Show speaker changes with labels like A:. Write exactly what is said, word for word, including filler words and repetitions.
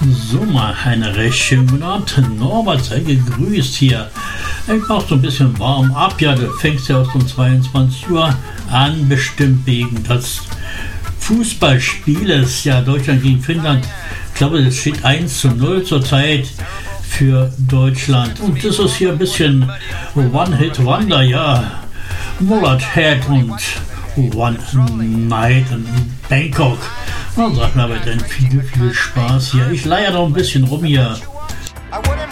A: So, mal eine recht schönen guten Abend. Norbert, sei gegrüßt hier. Ich mach so ein bisschen warm ab. Ja, du fängst ja erst um zweiundzwanzig Uhr an, bestimmt wegen des Fußballspieles. Ja, Deutschland gegen Finnland. Ich glaube, es steht eins zu null zurzeit für Deutschland. Und das ist hier ein bisschen One-Hit-Wonder, ja. Mullathead und One Night in Bangkok. Dann sag mir aber dann viel, viel Spaß hier. Ich leier noch ein bisschen rum hier.